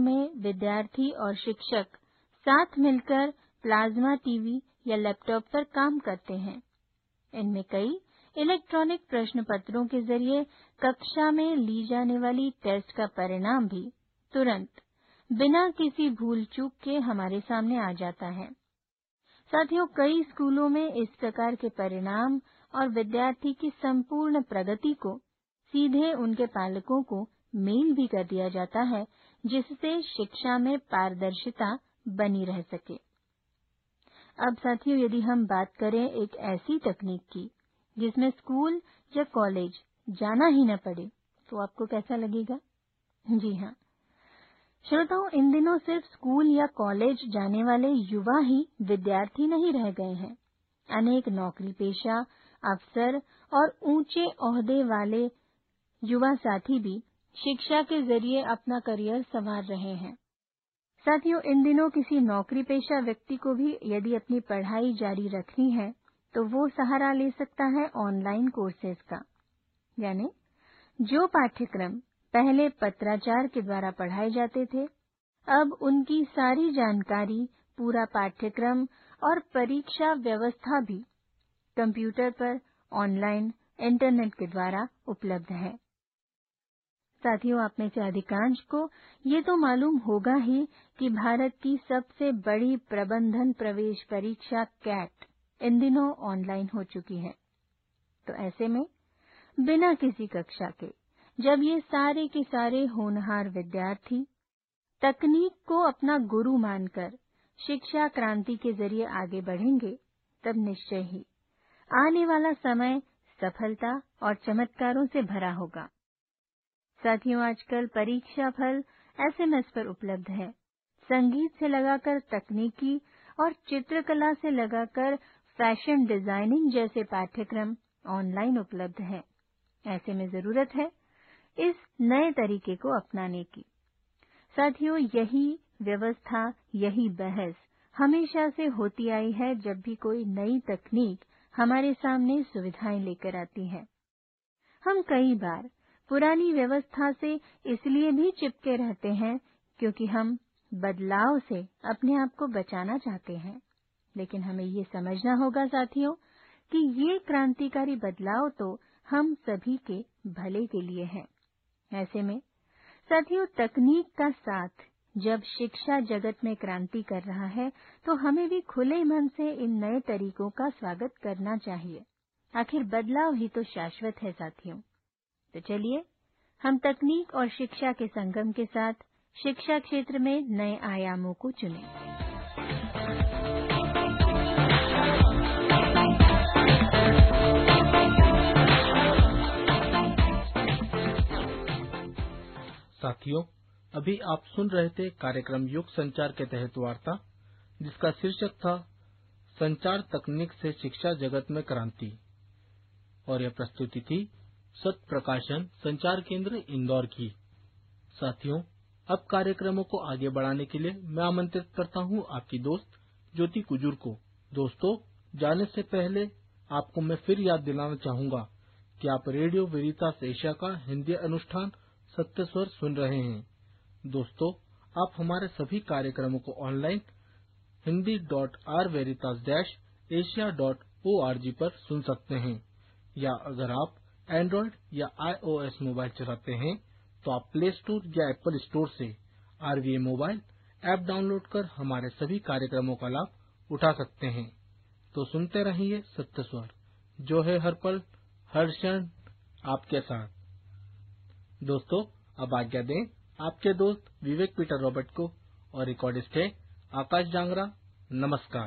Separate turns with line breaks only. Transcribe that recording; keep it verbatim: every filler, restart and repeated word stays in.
में विद्यार्थी और शिक्षक साथ मिलकर प्लाज्मा टीवी या लैपटॉप पर काम करते हैं। इनमें कई इलेक्ट्रॉनिक प्रश्न पत्रों के जरिए कक्षा में ली जाने वाली टेस्ट का परिणाम भी तुरंत बिना किसी भूल चूक के हमारे सामने आ जाता है। साथियों, कई स्कूलों में इस प्रकार के परिणाम और विद्यार्थी की संपूर्ण प्रगति को सीधे उनके पालकों को मेल भी कर दिया जाता है, जिससे शिक्षा में पारदर्शिता बनी रह सके। अब साथियों, यदि हम बात करें एक ऐसी तकनीक की जिसमें स्कूल या कॉलेज जाना ही न पड़े, तो आपको कैसा लगेगा? जी हाँ श्रोताओं, इन दिनों सिर्फ स्कूल या कॉलेज जाने वाले युवा ही विद्यार्थी नहीं रह गए हैं। अनेक नौकरी पेशा अफसर और ऊंचे ओहदे वाले युवा साथी भी शिक्षा के जरिए अपना करियर संवार रहे हैं। साथियों, इन दिनों किसी नौकरी पेशा व्यक्ति को भी यदि अपनी पढ़ाई जारी रखनी है तो वो सहारा ले सकता है ऑनलाइन कोर्सेज का। यानी जो पाठ्यक्रम पहले पत्राचार के द्वारा पढ़ाए जाते थे, अब उनकी सारी जानकारी, पूरा पाठ्यक्रम और परीक्षा व्यवस्था भी कंप्यूटर पर ऑनलाइन इंटरनेट के द्वारा उपलब्ध है। साथियों, आप में से अधिकांश को ये तो मालूम होगा ही कि भारत की सबसे बड़ी प्रबंधन प्रवेश परीक्षा कैट इन दिनों ऑनलाइन हो चुकी है। तो ऐसे में बिना किसी कक्षा के जब ये सारे के सारे होनहार विद्यार्थी तकनीक को अपना गुरु मानकर शिक्षा क्रांति के जरिए आगे बढ़ेंगे, तब निश्चय ही आने वाला समय सफलता और चमत्कारों से भरा होगा। साथियों, आजकल परीक्षा फल एसएमएस पर उपलब्ध है। संगीत से लगाकर तकनीकी और चित्रकला से लगाकर फैशन डिजाइनिंग जैसे पाठ्यक्रम ऑनलाइन उपलब्ध हैं। ऐसे में जरूरत है इस नए तरीके को अपनाने की। साथियों, यही व्यवस्था, यही बहस हमेशा से होती आई है जब भी कोई नई तकनीक हमारे सामने सुविधाएं लेकर आती है। हम कई बार पुरानी व्यवस्था से इसलिए भी चिपके रहते हैं क्योंकि हम बदलाव से अपने आप को बचाना चाहते हैं। लेकिन हमें ये समझना होगा साथियों कि ये क्रांतिकारी बदलाव तो हम सभी के भले के लिए है। ऐसे में साथियों, तकनीक का साथ जब शिक्षा जगत में क्रांति कर रहा है तो हमें भी खुले मन से इन नए तरीकों का स्वागत करना चाहिए। आखिर बदलाव ही तो शाश्वत है साथियों। तो चलिए हम तकनीक और शिक्षा के संगम के साथ शिक्षा क्षेत्र में नए आयामों को चुनें।
साथियों, अभी आप सुन रहे थे कार्यक्रम युग संचार के तहत वार्ता, जिसका शीर्षक था संचार तकनीक से शिक्षा जगत में क्रांति, और यह प्रस्तुति थी सत्य प्रकाशन संचार केंद्र इंदौर की। साथियों, अब कार्यक्रमों को आगे बढ़ाने के लिए मैं आमंत्रित करता हूं आपकी दोस्त ज्योति कुजूर को। दोस्तों, जाने से पहले आपको मैं फिर याद दिलाना चाहूंगा कि आप रेडियो वेरितास एशिया का हिंदी अनुष्ठान सत्य स्वर सुन रहे हैं। दोस्तों, आप हमारे सभी कार्यक्रमों को online Hindi dot are वेरितास dash Asia dot O R G पर सुन सकते हैं, या अगर आप एंड्रॉइड या आईओएस मोबाइल चलाते हैं तो आप प्ले स्टोर या एप्पल स्टोर से आरवीए मोबाइल ऐप डाउनलोड कर हमारे सभी कार्यक्रमों का लाभ उठा सकते हैं। तो सुनते रहिए सत्य स्वर, जो है हर पल हर क्षण आपके साथ। दोस्तों, अब आज्ञा दें आपके दोस्त विवेक पीटर रॉबर्ट को, और रिकॉर्डिस्ट है आकाश जांगरा। नमस्कार।